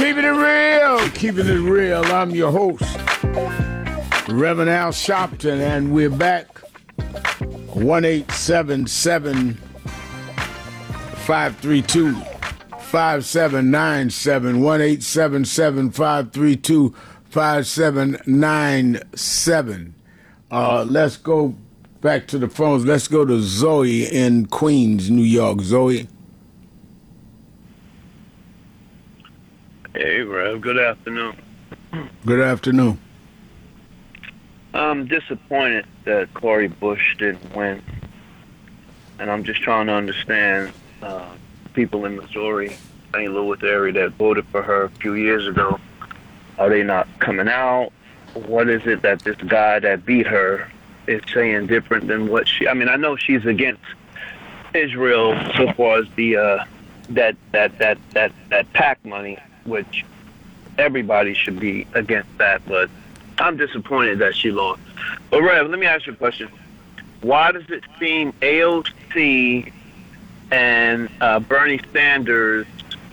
Keeping it real. I'm your host, Reverend Al Sharpton, and we're back. 1-877-532-5797. 1-877-532-5797. Let's go back to the phones. Let's go to Zoe in Queens, New York. Zoe. Hey, Rev. Good afternoon. Good afternoon. I'm disappointed that Cori Bush didn't win, and I'm just trying to understand people in Missouri, St. Louis area that voted for her a few years ago. Are they not coming out? What is it that this guy that beat her is saying different than what she? I mean, I know she's against Israel so far as the that PAC money, which everybody should be against that, but I'm disappointed that she lost. But Rev, let me ask you a question. Why does it seem AOC and Bernie Sanders,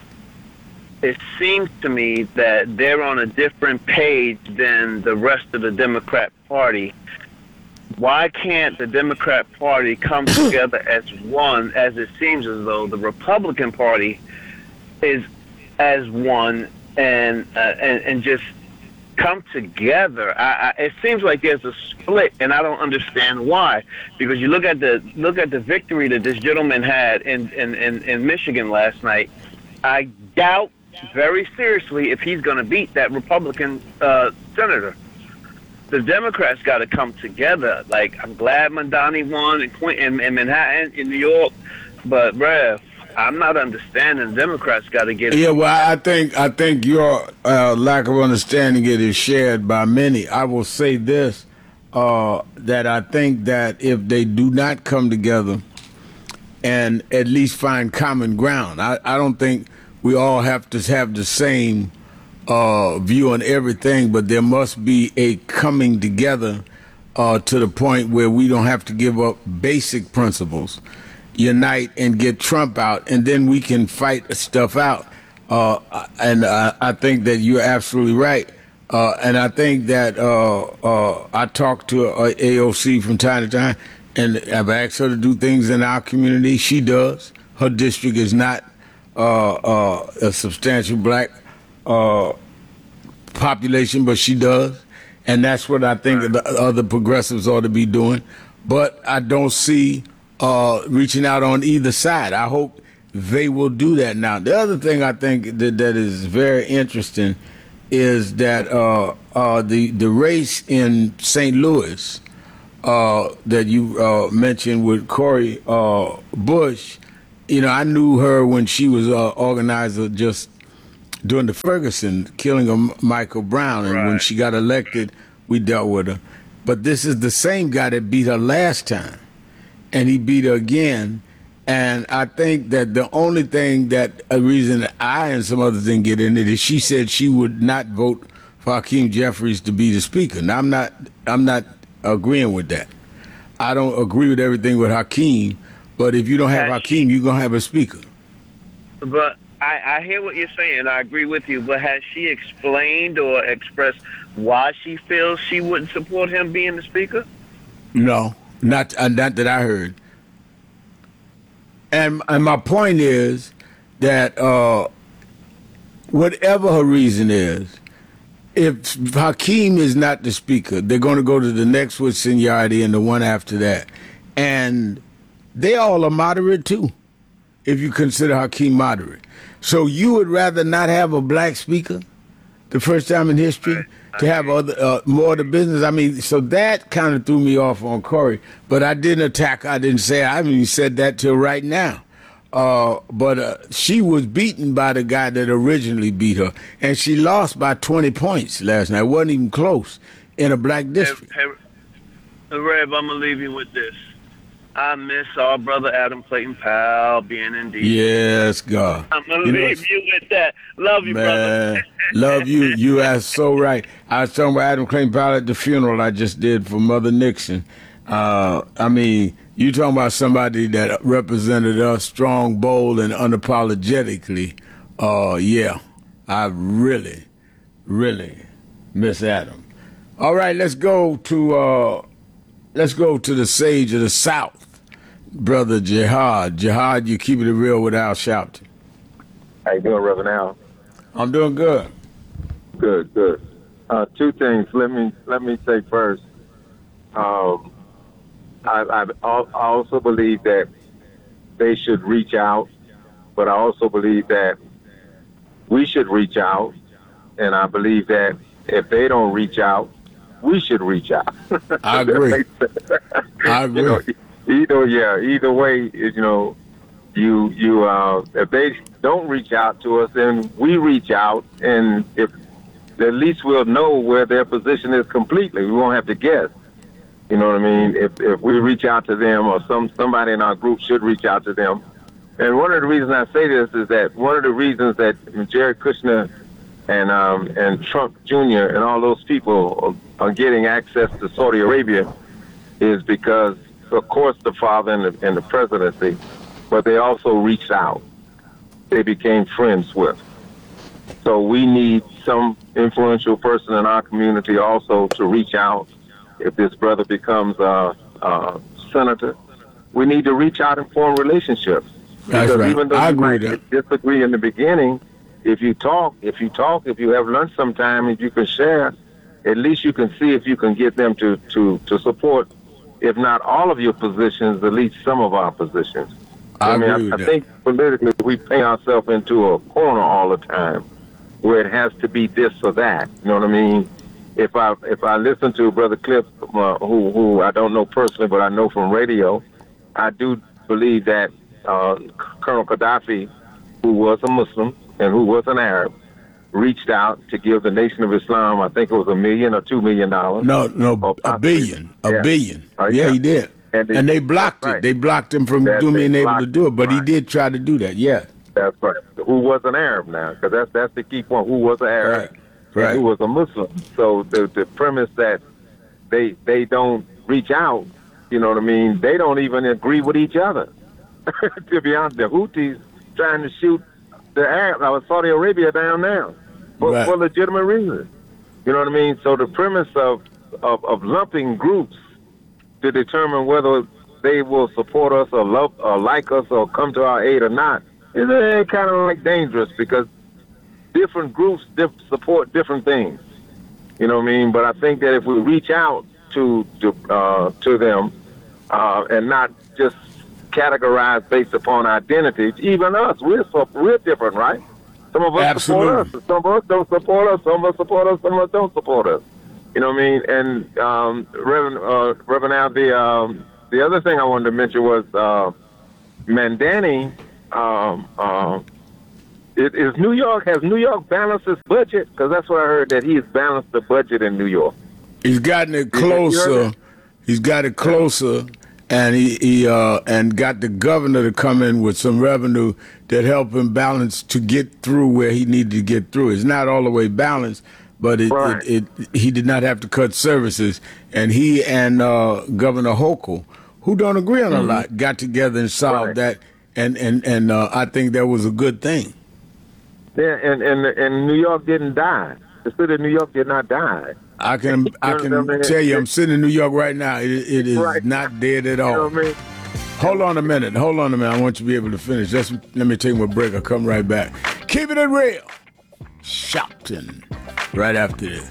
it seems to me that they're on a different page than the rest of the Democrat Party? Why can't the Democrat Party come together as one, as it seems as though the Republican Party is as one, and just come together? It seems like there's a split, and I don't understand why. Because you look at the victory that this gentleman had in Michigan last night. I doubt very seriously if he's going to beat that Republican senator. The Democrats got to come together. Like, I'm glad Mamdani won in Manhattan, in New York, but Rev, I'm not understanding. The Democrats got to get. Yeah, well, I think your lack of understanding it is shared by many. I will say this: that I think that if they do not come together and at least find common ground, I don't think we all have to have the same view on everything, but there must be a coming together to the point where we don't have to give up basic principles. Unite and get Trump out, and then we can fight stuff out. And I think that you're absolutely right. And I think that I talk to AOC from time to time, and I've asked her to do things in our community. She does. Her district is not a substantial black population, but she does. And that's what I think the other progressives ought to be doing. But I don't see reaching out on either side. I hope they will do that now. The other thing I think that is very interesting is that the race in St. Louis that you mentioned with Cori Bush, I knew her when she was organizer just during the Ferguson killing of Michael Brown, and when she got elected, we dealt with her. But this is the same guy that beat her last time, and he beat her again. And I think that the only thing a reason that I and some others didn't get in it is she said she would not vote for Hakeem Jeffries to be the speaker. Now, I'm not agreeing with that. I don't agree with everything with Hakeem, but if you don't have Hakeem, you're going to have a speaker. But I hear what you're saying. I agree with you. But has she explained or expressed why she feels she wouldn't support him being the speaker? No, not that I heard. And my point is that whatever her reason is, if Hakeem is not the speaker, they're going to go to the next with seniority and the one after that. And they all are moderate, too, if you consider Hakeem moderate. So you would rather not have a black speaker the first time in history to have other more of the business? I mean, so that kind of threw me off on Cori. But I didn't attack her. I didn't say, I haven't even said that till right now. But she was beaten by the guy that originally beat her. And she lost by 20 points last night. It wasn't even close in a black district. Hey, Rev, I'm going to leave you with this. I miss our brother Adam Clayton Powell being in D.C. Yes, God. I'm going to leave you with that. Love you, brother. Love you. You are so right. I was talking about Adam Clayton Powell at the funeral I just did for Mother Nixon. I mean, you talking about somebody that represented us strong, bold, and unapologetically. Yeah. I really, really miss Adam. All right, let's go to the sage of the South, Brother Jihad. Jihad, you keeping it real without shouting. How you doing, Reverend Al? I'm doing good. Good, good. Two things. Let me say first. I also believe that they should reach out, but I also believe that we should reach out, and I believe that if they don't reach out, we should reach out. I agree. I agree. Either way, if they don't reach out to us, then we reach out, and if at least we'll know where their position is completely. We won't have to guess. You know what I mean? If we reach out to them, or somebody in our group should reach out to them. And one of the reasons I say this is that one of the reasons that Jared Kushner and Trump Jr. and all those people are getting access to Saudi Arabia is because, of course, the father and the presidency, but they also reached out. They became friends with. So we need some influential person in our community also to reach out. If this brother becomes a senator, we need to reach out and form relationships. That's because right. even though you might disagree in the beginning, if you have lunch sometime, if you can share, at least you can see if you can get them to support, if not all of your positions, at least some of our positions. I think politically we paint ourselves into a corner all the time where it has to be this or that. You know what I mean? If I listen to Brother Cliff, who I don't know personally, but I know from radio, I do believe that Colonel Gaddafi, who was a Muslim and who was an Arab, reached out to give the Nation of Islam, I think it was $1 million or $2 million. No, $1 billion. $1 billion. Yeah, he did. And they blocked it. Right. They blocked him from being able to do it, but he did try to do that, yeah. That's right. Who was an Arab now? Because that's the key point. Who was an Arab? Right. Who was a Muslim? So the premise that they don't reach out, you know what I mean? They don't even agree with each other. To be honest, the Houthis trying to shoot the Arab, Saudi Arabia down now for legitimate reasons. You know what I mean? So the premise of lumping groups to determine whether they will support us or love or like us or come to our aid or not is kind of like dangerous, because different groups support different things. You know what I mean? But I think that if we reach out to them and not just categorize based upon identities, even us, we're different, right? Some of us support us, some of us don't support us, some of us support us, some of us don't support us. You know what I mean? And Reverend Al, the other thing I wanted to mention was Mandani. Has New York balanced its budget? Because that's what I heard, that he's balanced the budget in New York. He's gotten it closer. He's got it closer, and he got the governor to come in with some revenue that helped him balance to get through where he needed to get through. It's not all the way balanced, but he did not have to cut services. And he and Governor Hochul, who don't agree on a lot, got together and solved that. And I think that was a good thing. Yeah, and New York didn't die. The city of New York did not die. I can tell you, I'm sitting in New York right now. It is not dead at all. You know what I mean? Hold on a minute. I want you to be able to finish. Just let me take my break. I'll come right back. Keeping it real. Shouting right after this.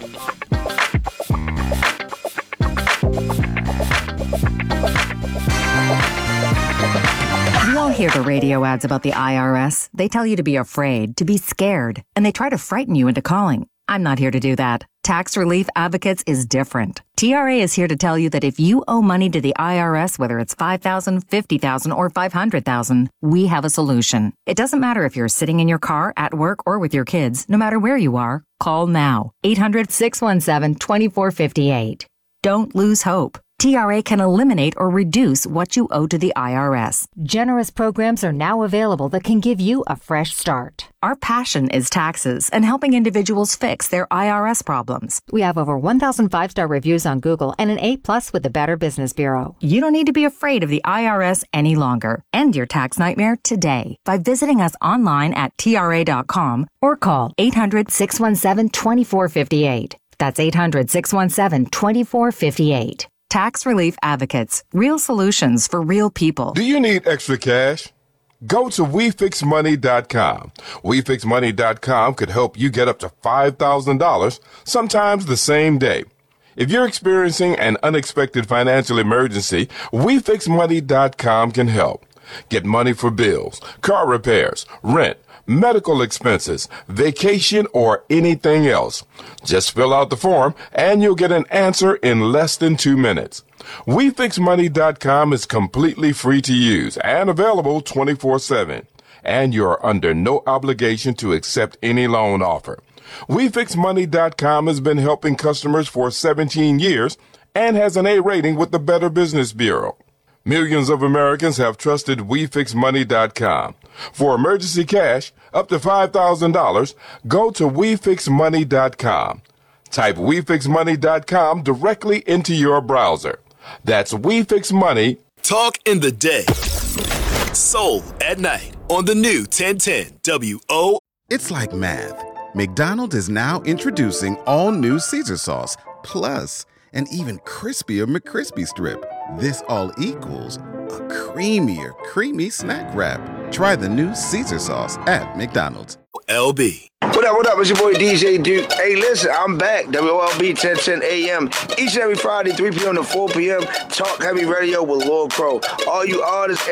You all hear the radio ads about the IRS. They tell you to be afraid, to be scared, and they try to frighten you into calling. I'm not here to do that. Tax Relief Advocates is different. TRA is here to tell you that if you owe money to the IRS, whether it's $5,000, $50,000, or $500,000, we have a solution. It doesn't matter if you're sitting in your car, at work, or with your kids. No matter where you are, call now. 800-617-2458. Don't lose hope. TRA can eliminate or reduce what you owe to the IRS. Generous programs are now available that can give you a fresh start. Our passion is taxes and helping individuals fix their IRS problems. We have over 1,000 5-star reviews on Google and an A+ with the Better Business Bureau. You don't need to be afraid of the IRS any longer. End your tax nightmare today by visiting us online at TRA.com or call 800-617-2458. That's 800-617-2458. Tax Relief Advocates. Real solutions for real people. Do you need extra cash? Go to WeFixMoney.com. WeFixMoney.com could help you get up to $5,000, sometimes the same day. If you're experiencing an unexpected financial emergency, WeFixMoney.com can help. Get money for bills, car repairs, rent, medical expenses, vacation, or anything else. Just fill out the form and you'll get an answer in less than 2 minutes. WeFixMoney.com is completely free to use and available 24/7. And you're under no obligation to accept any loan offer. WeFixMoney.com has been helping customers for 17 years and has an A rating with the Better Business Bureau. Millions of Americans have trusted WeFixMoney.com. For emergency cash, up to $5,000, go to WeFixMoney.com. Type WeFixMoney.com directly into your browser. That's WeFixMoney. Talk in the day. Soul at night on the new 1010 WO. It's like math. McDonald's is now introducing all new Caesar sauce, plus an even crispier McCrispy strip. This all equals a creamier, creamy snack wrap. Try the new Caesar sauce at McDonald's. LB. What up? It's your boy DJ Duke. Hey, listen, I'm back. WLB 1010 AM. Each and every Friday, 3 p.m. to 4 p.m. Talk Heavy Radio with Lil Crow. All you artists